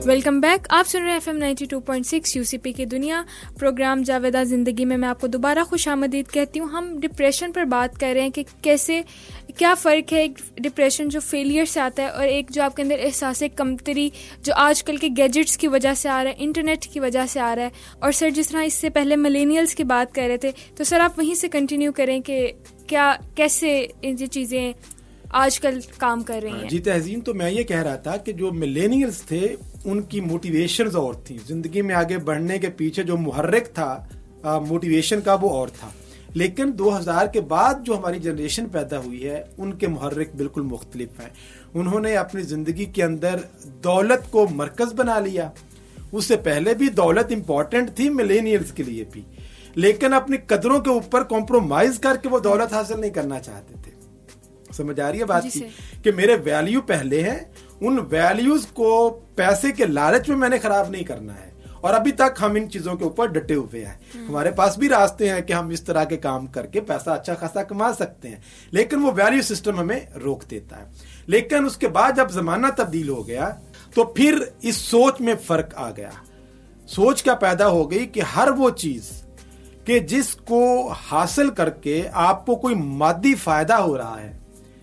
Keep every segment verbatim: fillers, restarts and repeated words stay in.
Welcome back. आप सुन रहे हैं F M ninety two point six UCP की दुनिया, प्रोग्राम जावेदा ज़िंदगी में मैं आपको दोबारा खुशामदीद कहती हूँ। हम डिप्रेशन पर बात कर रहे हैं कि कैसे क्या फ़र्क है एक डिप्रेशन जो फेलियर से आता है और एक जो आपके अंदर एहसास कमतरी जो आजकल के गैजेट्स की वजह से आ रहा है, इंटरनेट की वजह से आ रहा है। और सर जिस तरह इससे पहले मिलेनियल्स की बात कर रहे थे, तो सर आप वहीं से कंटिन्यू करें कि क्या कैसे ये चीज़ें आजकल काम कर रही हैं। जी तहजीन, तो मैं ये कह रहा था कि जो मिलेनियल्स थे उनकी मोटिवेशंस और थी, जिंदगी में आगे बढ़ने के पीछे जो मुहर्रिक था मोटिवेशन का वो और था। लेकिन दो हज़ार के बाद जो हमारी जनरेशन पैदा हुई है उनके मुहर्रिक बिल्कुल मुख्तलिफ हैं। उन्होंने अपनी ज़िंदगी के अंदर दौलत को मरकज़ बना लिया। उससे पहले भी दौलत इम्पॉर्टेंट थी मिलेनियल्स के लिए भी, लेकिन अपनी कदरों के ऊपर कॉम्प्रोमाइज़ करके वो दौलत हासिल नहीं करना चाहते थे। समझ आ रही है बात की कि मेरे वैल्यू पहले है, उन वैल्यूज को पैसे के लालच में मैंने खराब नहीं करना है। और अभी तक हम इन चीजों के ऊपर डटे हुए हैं। हमारे पास भी रास्ते हैं कि हम इस तरह के काम करके पैसा अच्छा खासा कमा सकते हैं, लेकिन वो वैल्यू सिस्टम हमें रोक देता है। लेकिन उसके बाद जब जमाना तब्दील हो गया तो फिर इस सोच में फर्क आ गया। सोच क्या पैदा हो गई कि हर वो चीज कि जिसको हासिल करके आपको कोई मादी फायदा हो रहा है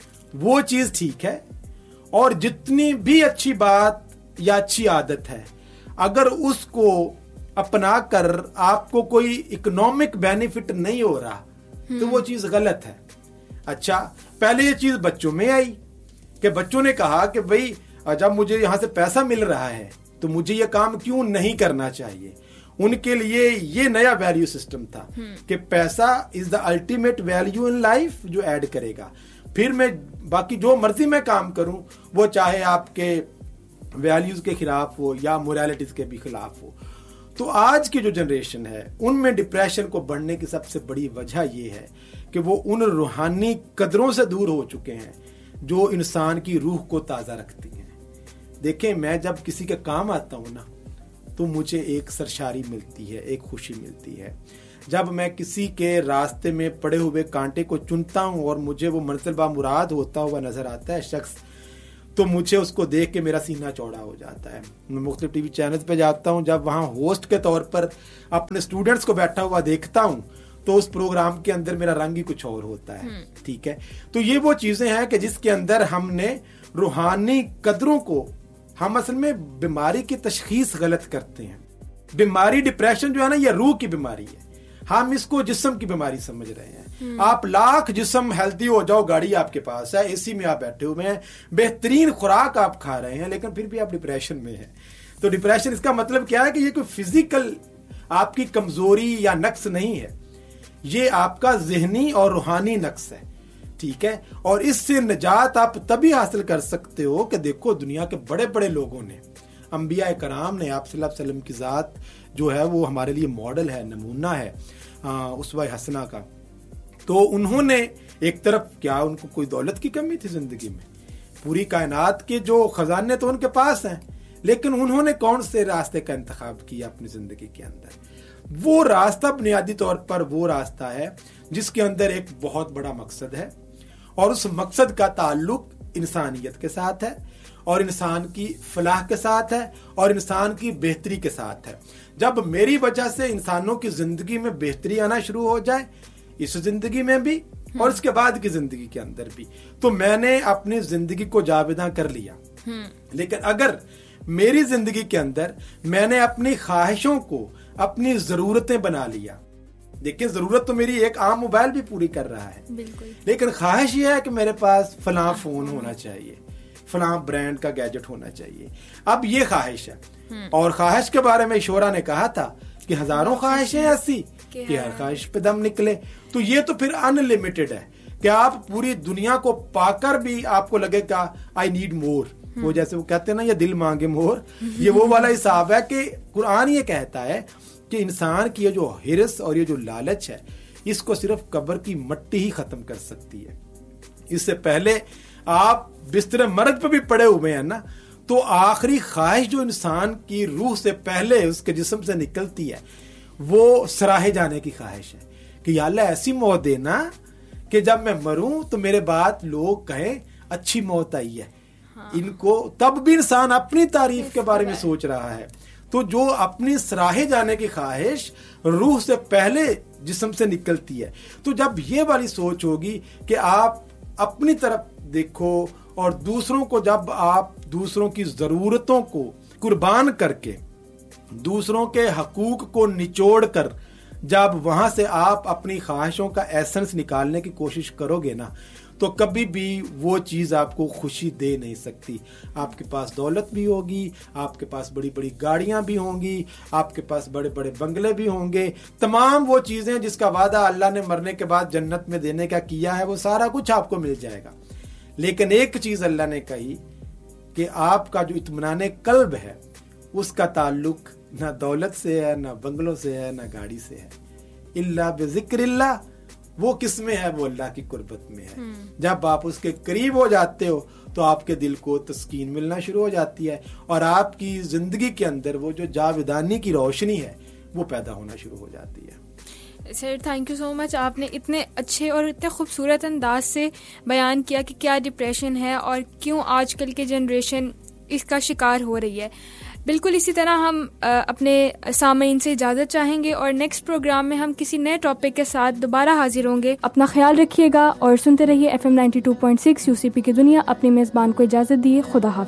वो चीज ठीक है, और जितनी भी अच्छी बात या अच्छी आदत है अगर उसको अपना कर आपको कोई इकोनॉमिक बेनिफिट नहीं हो रहा तो वो चीज गलत है। अच्छा, पहले ये चीज बच्चों में आई कि बच्चों ने कहा कि भाई जब मुझे यहां से पैसा मिल रहा है तो मुझे ये काम क्यों नहीं करना चाहिए। उनके लिए ये नया वैल्यू सिस्टम था कि पैसा is the ultimate value in life जो ऐड करेगा। फिर मैं बाकी जो मर्जी मैं काम करूं वो चाहे आपके वैल्यूज के खिलाफ हो या मोरालिटीज के भी खिलाफ हो। तो आज की जो जनरेशन है उनमें डिप्रेशन को बढ़ने की सबसे बड़ी वजह ये है कि वो उन रूहानी कदरों से दूर हो चुके हैं जो इंसान की रूह को ताज़ा रखती हैं। देखें, मैं जब किसी के काम आता हूं ना तो मुझे एक सरशारी मिलती है, एक खुशी मिलती है। जब मैं किसी के रास्ते में पड़े हुए कांटे को चुनता हूं और मुझे वो मंजिल बा मुराद होता हुआ नजर आता है शख्स, तो मुझे उसको देख के मेरा सीना चौड़ा हो जाता है। मैं मुख्तलिफ टीवी चैनल्स पे जाता हूं, जब वहां होस्ट के तौर पर अपने स्टूडेंट्स को बैठा हुआ देखता हूं तो उस प्रोग्राम के अंदर मेरा रंग ही कुछ और होता है। ठीक है, तो ये वो चीजें हैं कि जिसके अंदर हमने रूहानी कदरों को, हम असल में बीमारी की तशखीस गलत करते हैं। बीमारी डिप्रेशन जो है ना, ये रूह की बीमारी है, हम इसको जिस्म की बीमारी समझ रहे हैं। आप लाख जिस्म हेल्दी हो जाओ, गाड़ी आपके पास है, एसी में आप बैठे हुए हैं, बेहतरीन खुराक आप खा रहे हैं, लेकिन फिर भी आप डिप्रेशन में हैं। तो डिप्रेशन इसका मतलब क्या है कि ये कोई फिजिकल आपकी कमजोरी या नक्स नहीं है, ये आपका ज़हनी और रूहानी नक्स है। ठीक है, और इससे निजात आप तभी हासिल कर सकते हो कि देखो दुनिया के बड़े बड़े लोगों ने, अंबिया कराम ने, आप सल्लल्लाहु अलैहि वसल्लम की ज़ात जो है वो हमारे लिए मॉडल है, नमूना है उसवा हसना का। तो उन्होंने एक तरफ क्या उनको कोई दौलत की कमी थी जिंदगी में, पूरी कायनात के जो खजाने तो उनके पास हैं, लेकिन उन्होंने कौन से रास्ते का इंतखाब किया अपनी जिंदगी के अंदर। वो रास्ता बुनियादी तौर पर वो रास्ता है जिसके अंदर एक बहुत बड़ा मकसद है, और उस मकसद का ताल्लुक इंसानियत के साथ है और इंसान की फलाह के साथ है और इंसान की बेहतरी के साथ है। जब मेरी वजह से इंसानों की जिंदगी में बेहतरी आना शुरू हो जाए, इस जिंदगी में भी और इसके बाद की जिंदगी के अंदर भी, तो मैंने अपनी जिंदगी को जावेदा कर लिया। लेकिन अगर मेरी जिंदगी के अंदर मैंने अपनी ख्वाहिशों को अपनी जरूरतें बना लिया, देखिए जरूरत तो मेरी एक आम मोबाइल भी पूरी कर रहा है, लेकिन ख्वाहिश ये है कि मेरे पास फलां फोन होना चाहिए, फलां ब्रांड का गैजेट होना चाहिए। अब ये ख्वाहिश है, और ख्वाहिश के बारे में शोरा ने कहा था कि हजारों ख्वाहिशें ऐसी कि हर ख्वाहिश पे दम निकले। तो ये तो फिर अनलिमिटेड है कि आप पूरी दुनिया को पाकर भी आपको लगेगा आई नीड मोर। वो जैसे वो कहते हैं ना, ये दिल मांगे मोर, ये वो वाला हिसाब है कि कुरान ये कहता है कि इंसान की ये जो हिरस और ये जो लालच है, इसको सिर्फ कब्र की मिट्टी ही खत्म कर सकती है। इससे पहले आप बिस्तर मर्ग पे भी पड़े हुए हैं ना, तो आखिरी ख्वाहिश जो इंसान की रूह से पहले उसके जिस्म से निकलती है वो सराहे जाने की ख्वाहिश है कि या अल्लाह ऐसी मौत देना कि जब मैं मरूं तो मेरे बाद लोग कहें अच्छी मौत आई है। हाँ। इनको तब भी इंसान अपनी तारीफ के बारे में सोच रहा है। तो जो अपनी सराहे जाने की ख्वाहिश रूह से पहले जिस्म से निकलती है, तो जब ये वाली सोच होगी कि आप अपनी तरफ देखो और दूसरों को, जब आप दूसरों की ज़रूरतों को कुर्बान करके, दूसरों के हकूक को निचोड़ कर, जब वहां से आप अपनी ख्वाहिशों का एसेंस निकालने की कोशिश करोगे ना, तो कभी भी वो चीज़ आपको खुशी दे नहीं सकती। आपके पास दौलत भी होगी, आपके पास बड़ी बड़ी गाड़ियां भी होंगी, आपके पास बड़े बड़े बंगले भी होंगे, तमाम वो चीज़ें जिसका वादा अल्लाह ने मरने के बाद जन्नत में देने का किया है, वो सारा कुछ आपको मिल जाएगा। लेकिन एक चीज़ अल्लाह ने कही कि आपका जो इत्मीनान कल्ब है उसका ताल्लुक ना दौलत से है, ना बंगलों से है, ना गाड़ी से है। इल्ला बिज़िक्रिल्लाह, वो किस में है? वो अल्लाह की कुर्बत में है। जब आप उसके करीब हो जाते हो तो आपके दिल को तस्कीन मिलना शुरू हो जाती है और आपकी जिंदगी के अंदर वो जो जावेदानी की रोशनी है वो पैदा होना शुरू हो जाती है। Sir thank you so much, आपने इतने अच्छे और इतने खूबसूरत अंदाज से बयान किया कि क्या डिप्रेशन है और क्यों आजकल की जनरेशन इसका शिकार हो रही है। बिल्कुल इसी तरह हम अपने सामईन से इजाज़त चाहेंगे और नेक्स्ट प्रोग्राम में हम किसी नए टॉपिक के साथ दोबारा हाजिर होंगे। अपना ख्याल रखिएगा और सुनते रहिए F M ninety two point six UCP की दुनिया। अपनी मेज़बान को इजाज़त दिए, खुदा हाफ़िज़।